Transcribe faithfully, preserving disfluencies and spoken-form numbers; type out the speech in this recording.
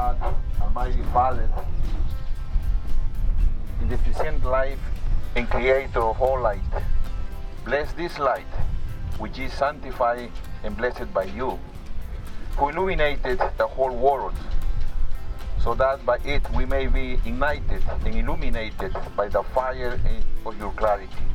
God, Almighty Father, in the present life and creator of all light, bless this light, which is sanctified and blessed by you, who illuminated the whole world, so that by it we may be ignited and illuminated by the fire of your clarity.